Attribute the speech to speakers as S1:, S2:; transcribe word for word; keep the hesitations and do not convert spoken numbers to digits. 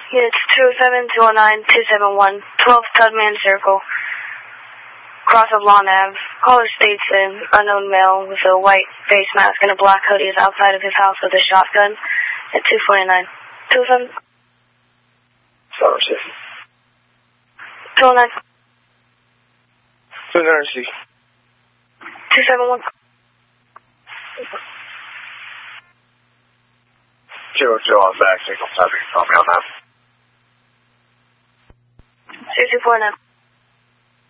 S1: It's two seven two oh nine two seven one, twelve Tubman Circle, cross of Lawn Avenue. Caller states an unknown male with a white face mask and a black hoodie is outside of his house with a shotgun at two forty-nine. two oh seven.
S2: Sorry, sir.
S1: two oh nine.
S2: two nine six.
S1: two seven one.
S2: Zero two on back, signal traffic, call me on that.
S1: six two four nine.